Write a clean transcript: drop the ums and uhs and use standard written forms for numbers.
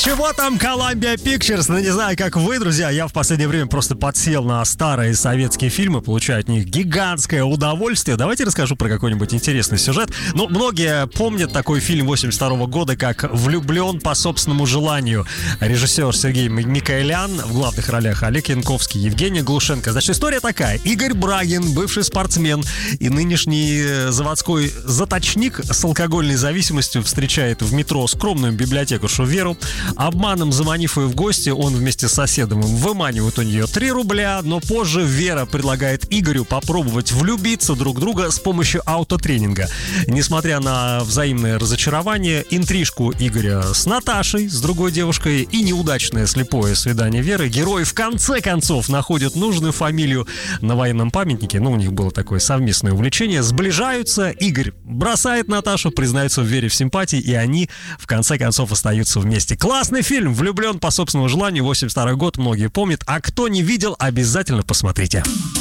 Чего там Columbia Pictures? Ну, не знаю, как вы, друзья, я в последнее время просто подсел на старые советские фильмы, получаю от них гигантское удовольствие. Давайте расскажу про какой-нибудь интересный сюжет. Ну, многие помнят такой фильм 82 года, как «Влюблен по собственному желанию». Режиссер Сергей Микоян, в главных ролях Олег Янковский, Евгения Глушенко. Значит, история такая. Игорь Брагин, бывший спортсмен и нынешний заводской заточник с алкогольной зависимостью, встречает в метро скромную библиотекаршу Веру. Обманом заманив ее в гости, он вместе с соседом выманивает у нее 3 рубля, но позже Вера предлагает Игорю попробовать влюбиться друг в друга с помощью аутотренинга. Несмотря на взаимное разочарование, интрижку Игоря с Наташей, с другой девушкой, и неудачное слепое свидание Веры, герои в конце концов находят нужную фамилию на военном памятнике, ну, у них было такое совместное увлечение, сближаются, Игорь бросает Наташу, признается в Вере в симпатии, и они в конце концов остаются вместе. Классный фильм, «Влюблен по собственному желанию», 82 год, многие помнят. А кто не видел, обязательно посмотрите.